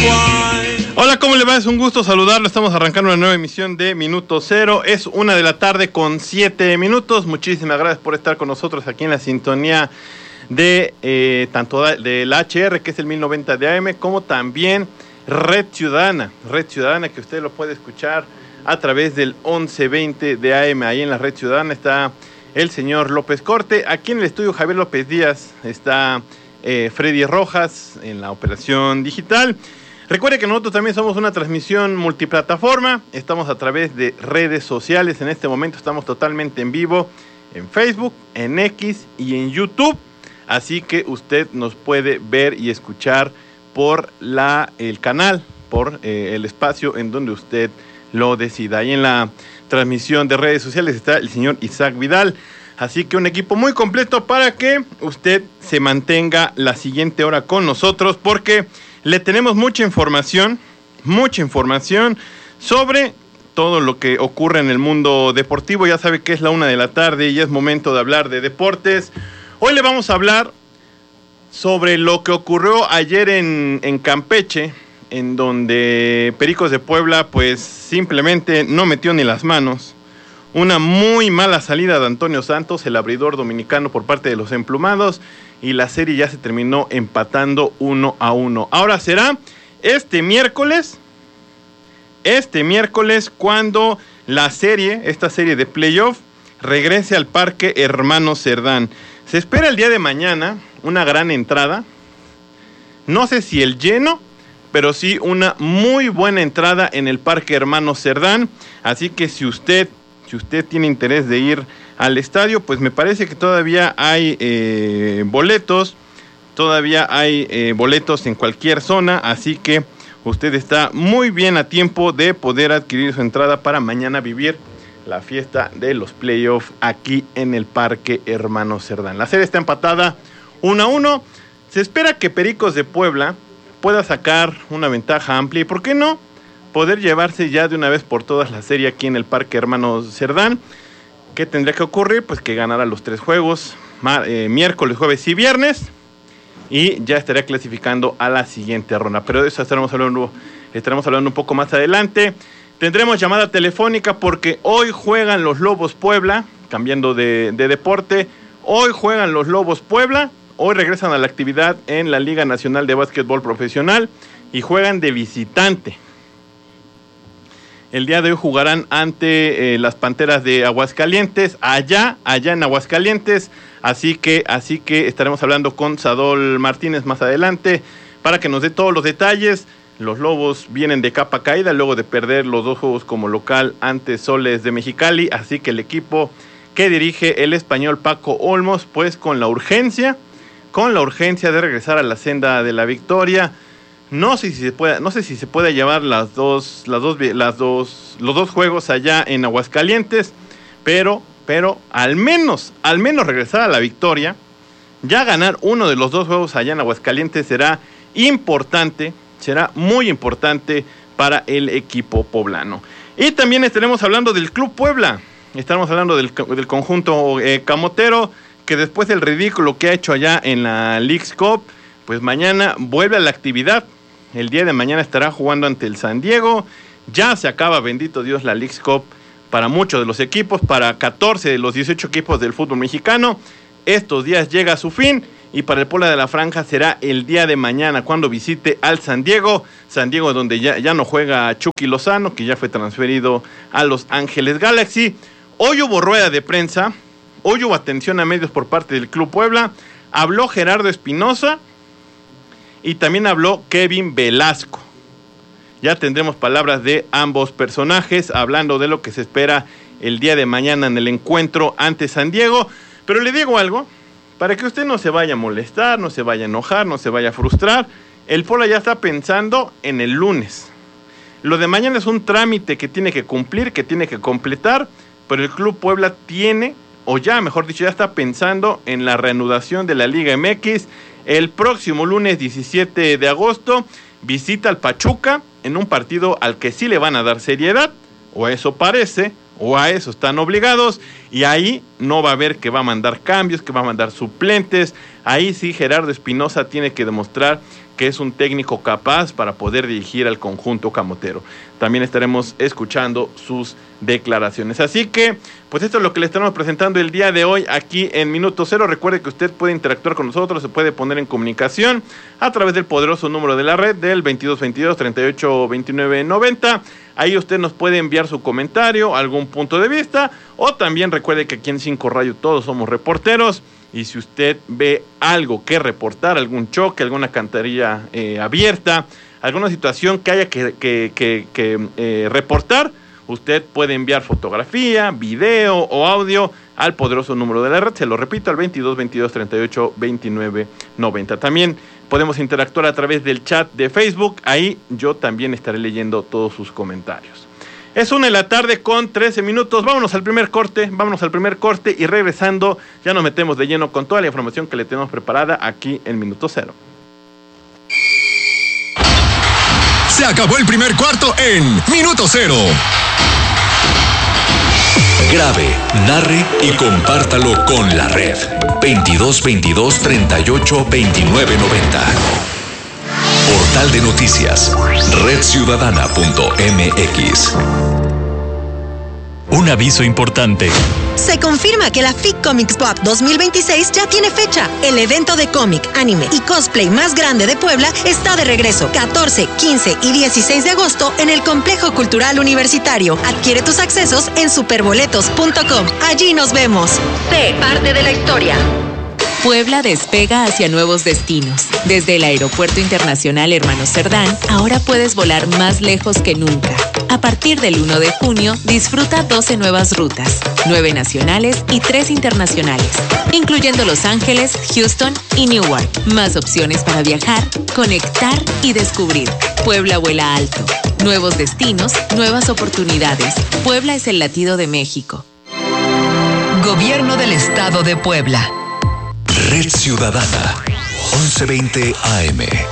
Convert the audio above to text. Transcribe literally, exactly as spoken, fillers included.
Hola, ¿cómo le va? Es un gusto saludarlo. Estamos arrancando una nueva emisión de Minuto Cero. Es una de la tarde con siete minutos. Muchísimas gracias por estar con nosotros aquí en la sintonía de eh, tanto de la H R, que es el mil noventa de A M, como también Red Ciudadana. Red Ciudadana, que usted lo puede escuchar a través del once veinte de A M. Ahí en la Red Ciudadana está el señor López Corte. Aquí en el estudio Javier López Díaz está eh, Freddy Rojas en la operación digital. Recuerde que nosotros también somos una transmisión multiplataforma. Estamos a través de redes sociales. En este momento estamos totalmente en vivo en Facebook, en X y en YouTube. Así que usted nos puede ver y escuchar por la, el canal, por eh, el espacio en donde usted lo decida. Ahí en la transmisión de redes sociales está el señor Isaac Vidal. Así que un equipo muy completo para que usted se mantenga la siguiente hora con nosotros, porque le tenemos mucha información, mucha información sobre todo lo que ocurre en el mundo deportivo. Ya sabe que es la una de la tarde y es momento de hablar de deportes. Hoy le vamos a hablar sobre lo que ocurrió ayer en, en Campeche, en donde Pericos de Puebla pues simplemente no metió ni las manos. Una muy mala salida de Antonio Santos, el abridor dominicano, por parte de los emplumados, y la serie ya se terminó empatando uno a uno. Ahora será este miércoles, este miércoles cuando la serie, esta serie de playoff, regrese al Parque Hermano Cerdán. Se espera el día de mañana una gran entrada, no sé si el lleno, pero sí una muy buena entrada en el Parque Hermano Cerdán. Así que si usted, si usted tiene interés de ir al estadio, pues me parece que todavía hay eh, boletos, todavía hay eh, boletos en cualquier zona, así que usted está muy bien a tiempo de poder adquirir su entrada para mañana vivir la fiesta de los playoffs aquí en el Parque Hermano Cerdán. La serie está empatada uno a uno. Se espera que Pericos de Puebla pueda sacar una ventaja amplia y, ¿por qué no?, poder llevarse ya de una vez por todas la serie aquí en el Parque Hermano Cerdán. ¿Qué tendría que ocurrir? Pues que ganara los tres juegos, mar, eh, miércoles, jueves y viernes, y ya estaría clasificando a la siguiente ronda. Pero de eso estaremos hablando, estaremos hablando un poco más adelante. Tendremos llamada telefónica porque hoy juegan los Lobos Puebla, cambiando de, de deporte. Hoy juegan los Lobos Puebla, hoy regresan a la actividad en la Liga Nacional de Básquetbol Profesional y juegan de visitante. El día de hoy jugarán ante eh, las Panteras de Aguascalientes, allá, allá en Aguascalientes. Así que, así que estaremos hablando con Sadol Martínez más adelante para que nos dé todos los detalles. Los Lobos vienen de capa caída luego de perder los dos juegos como local ante Soles de Mexicali. Así que el equipo que dirige el español Paco Olmos, pues con la urgencia, con la urgencia de regresar a la senda de la victoria. No sé si se puede, no sé si se puede llevar las dos, las dos, las dos, los dos juegos allá en Aguascalientes, pero, pero al menos, al menos regresar a la victoria. Ya ganar uno de los dos juegos allá en Aguascalientes será importante, será muy importante para el equipo poblano. Y también estaremos hablando del Club Puebla, estaremos hablando del, del conjunto eh, camotero, que después del ridículo que ha hecho allá en la Leagues Cup, pues mañana vuelve a la actividad. El día de mañana estará jugando ante el San Diego. Ya se acaba, bendito Dios, la Leagues Cup para muchos de los equipos, para catorce de los dieciocho equipos del fútbol mexicano. Estos días llega a su fin y para el Puebla de la Franja será el día de mañana cuando visite al San Diego. San Diego donde ya, ya no juega Chucky Lozano, que ya fue transferido a Los Ángeles Galaxy. Hoy hubo rueda de prensa, hoy hubo atención a medios por parte del Club Puebla. Habló Gerardo Espinosa y también habló Kevin Velasco. Ya tendremos palabras de ambos personajes hablando de lo que se espera el día de mañana en el encuentro ante San Diego. Pero le digo algo, para que usted no se vaya a molestar, no se vaya a enojar, no se vaya a frustrar, el Puebla ya está pensando en el lunes. Lo de mañana es un trámite que tiene que cumplir, que tiene que completar, pero el Club Puebla tiene, o ya mejor dicho, ya está pensando en la reanudación de la Liga M X. El próximo lunes diecisiete de agosto visita al Pachuca en un partido al que sí le van a dar seriedad, o eso parece, o a eso están obligados, y ahí no va a haber que va a mandar cambios, que va a mandar suplentes. Ahí sí Gerardo Espinosa tiene que demostrar que es un técnico capaz para poder dirigir al conjunto camotero. También estaremos escuchando sus declaraciones. Así que, pues esto es lo que le estamos presentando el día de hoy aquí en Minuto Cero. Recuerde que usted puede interactuar con nosotros, se puede poner en comunicación a través del poderoso número de la red del veintidós veintidós, treinta y ocho veintinueve noventa. Ahí usted nos puede enviar su comentario, algún punto de vista, o también recuerde que aquí en Cinco Radio todos somos reporteros. Y si usted ve algo que reportar, algún choque, alguna cantarilla eh, abierta, alguna situación que haya que, que, que, que eh, reportar, usted puede enviar fotografía, video o audio al poderoso número de la red. Se lo repito, al veintidós veintidós, treinta y ocho veintinueve noventa. También podemos interactuar a través del chat de Facebook. Ahí yo también estaré leyendo todos sus comentarios. Es una de la tarde con trece minutos. Vámonos al primer corte, vámonos al primer corte y regresando ya nos metemos de lleno con toda la información que le tenemos preparada aquí en Minuto Cero. Se acabó el primer cuarto en Minuto Cero. Grabe, narre y compártalo con la red. veintidós veintidós, treinta y ocho veintinueve noventa. Portal de noticias, red ciudadana punto m x. Un aviso importante. Se confirma que la F I C Comics Pop dos mil veintiséis ya tiene fecha. El evento de cómic, anime y cosplay más grande de Puebla está de regreso. catorce, quince y dieciséis de agosto en el Complejo Cultural Universitario. Adquiere tus accesos en superboletos punto com. Allí nos vemos. Sé parte de la historia. Puebla despega hacia nuevos destinos. Desde el Aeropuerto Internacional Hermano Cerdán, ahora puedes volar más lejos que nunca. A partir del uno de junio, disfruta doce nuevas rutas, nueve nacionales y tres internacionales, incluyendo Los Ángeles, Houston y Newark. Más opciones para viajar, conectar y descubrir. Puebla vuela alto. Nuevos destinos, nuevas oportunidades. Puebla es el latido de México. Gobierno del Estado de Puebla. Red Ciudadana, once veinte A M.